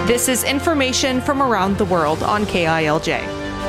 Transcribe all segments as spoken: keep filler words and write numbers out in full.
This is information from around the world on K I L J.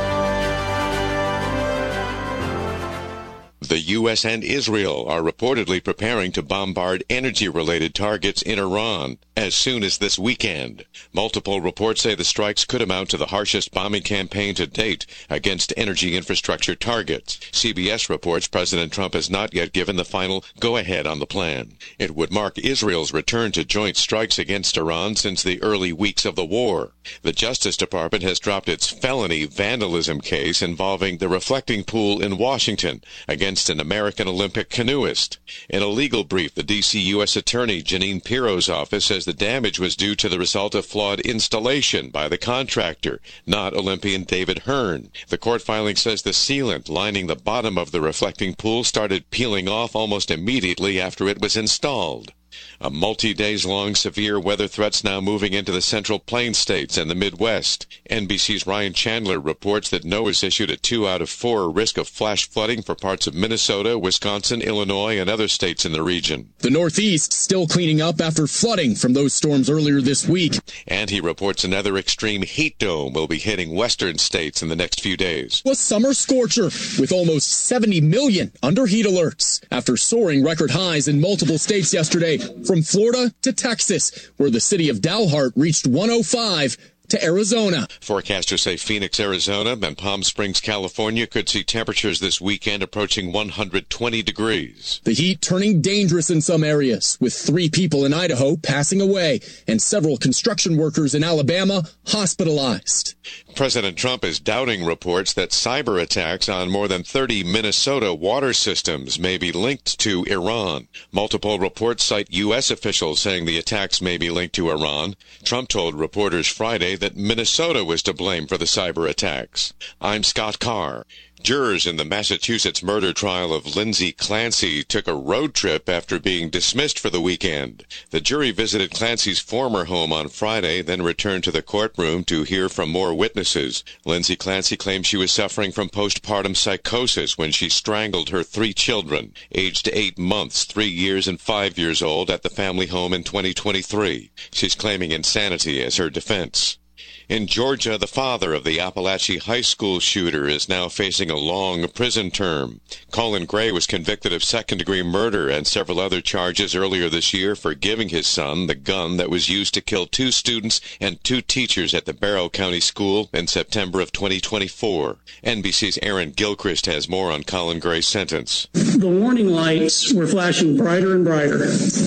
The U S and Israel are reportedly preparing to bombard energy-related targets in Iran as soon as this weekend. Multiple reports say the strikes could amount to the harshest bombing campaign to date against energy infrastructure targets. C B S reports President Trump has not yet given the final go-ahead on the plan. It would mark Israel's return to joint strikes against Iran since the early weeks of the war. The Justice Department has dropped its felony vandalism case involving the reflecting pool in Washington against an American Olympic canoeist. In a legal brief, the D C U S Attorney Janine Pirro's office says the damage was due to the result of flawed installation by the contractor, not Olympian David Hearn. The court filing says the sealant lining the bottom of the reflecting pool started peeling off almost immediately after it was installed. A multi-days-long severe weather threat's now moving into the Central Plains states and the Midwest. N B C's Ryan Chandler reports that NOAA's issued a two out of four risk of flash flooding for parts of Minnesota, Wisconsin, Illinois, and other states in the region. The Northeast still cleaning up after flooding from those storms earlier this week. And he reports another extreme heat dome will be hitting western states in the next few days. A summer scorcher with almost seventy million under heat alerts after soaring record highs in multiple states yesterday, from Florida to Texas, where the city of Dalhart reached one oh five, to Arizona. Forecasters say Phoenix, Arizona, and Palm Springs, California could see temperatures this weekend approaching one hundred twenty degrees. The heat turning dangerous in some areas, with three people in Idaho passing away and several construction workers in Alabama hospitalized. President Trump is doubting reports that cyber attacks on more than thirty Minnesota water systems may be linked to Iran. Multiple reports cite U S officials saying the attacks may be linked to Iran. Trump told reporters Friday that Minnesota was to blame for the cyber attacks. I'm Scott Carr. Jurors in the Massachusetts murder trial of Lindsay Clancy took a road trip after being dismissed for the weekend. The jury visited Clancy's former home on Friday, then returned to the courtroom to hear from more witnesses. Lindsay Clancy claims she was suffering from postpartum psychosis when she strangled her three children, aged eight months, three years, and five years old, at the family home in twenty twenty-three. She's claiming insanity as her defense. In Georgia, the father of the Appalachia High School shooter is now facing a long prison term. Colin Gray was convicted of second-degree murder and several other charges earlier this year for giving his son the gun that was used to kill two students and two teachers at the Barrow County School in September of twenty twenty-four. N B C's Aaron Gilchrist has more on Colin Gray's sentence. The warning lights were flashing brighter and brighter,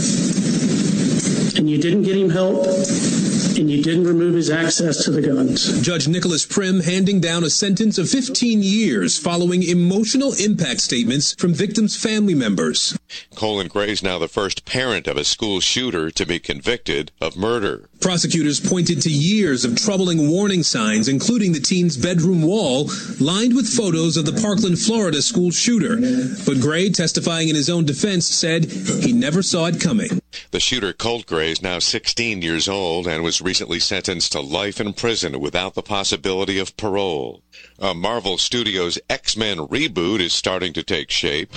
and you didn't get him help, and you didn't remove his access to the guns. Judge Nicholas Prim handing down a sentence of fifteen years following emotional impact statements from victims' family members. Colin Gray is now the first parent of a school shooter to be convicted of murder. Prosecutors pointed to years of troubling warning signs, including the teen's bedroom wall lined with photos of the Parkland, Florida school shooter. But Gray, testifying in his own defense, said he never saw it coming. The shooter, Colt Gray, is now sixteen years old and was recently sentenced to life in prison without the possibility of parole. A Marvel Studios X-Men reboot is starting to take shape.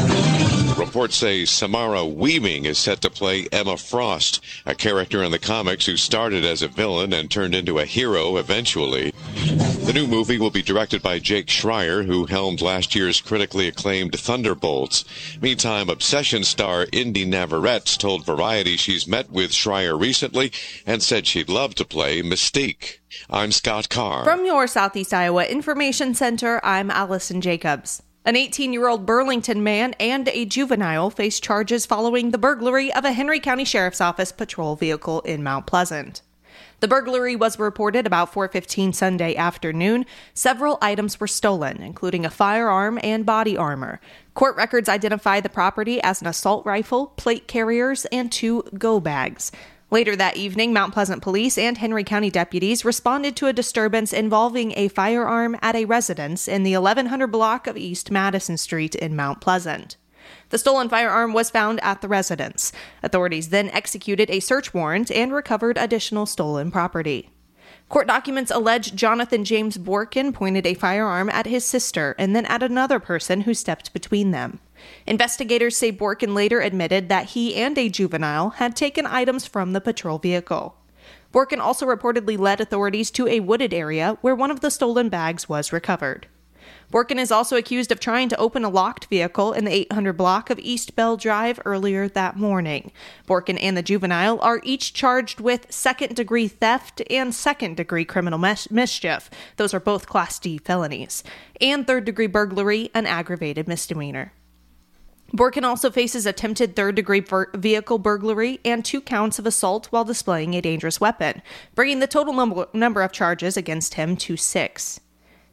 Reports say Samara Weaving is set to play Emma Frost, a character in the comics who started as a villain and turned into a hero eventually. The new movie will be directed by Jake Schreier, who helmed last year's critically acclaimed Thunderbolts. Meantime, Obsession star Indy Navarrete told Variety she's met with Schreier recently and said she'd love to play Mystique. I'm Scott Carr. From your Southeast Iowa Information Center, I'm Allison Jacobs. An eighteen-year-old Burlington man and a juvenile face charges following the burglary of a Henry County Sheriff's Office patrol vehicle in Mount Pleasant. The burglary was reported about four fifteen Sunday afternoon. Several items were stolen, including a firearm and body armor. Court records identify the property as an assault rifle, plate carriers, and two go bags. Later that evening, Mount Pleasant police and Henry County deputies responded to a disturbance involving a firearm at a residence in the eleven hundred block of East Madison Street in Mount Pleasant. The stolen firearm was found at the residence. Authorities then executed a search warrant and recovered additional stolen property. Court documents allege Jonathan James Borkin pointed a firearm at his sister and then at another person who stepped between them. Investigators say Borkin later admitted that he and a juvenile had taken items from the patrol vehicle. Borkin also reportedly led authorities to a wooded area where one of the stolen bags was recovered. Borkin is also accused of trying to open a locked vehicle in the eight hundred block of East Bell Drive earlier that morning. Borkin and the juvenile are each charged with second-degree theft and second-degree criminal mis- mischief. Those are both Class D felonies. And third-degree burglary, an aggravated misdemeanor. Borkin also faces attempted third-degree bur- vehicle burglary and two counts of assault while displaying a dangerous weapon, bringing the total num- number of charges against him to six.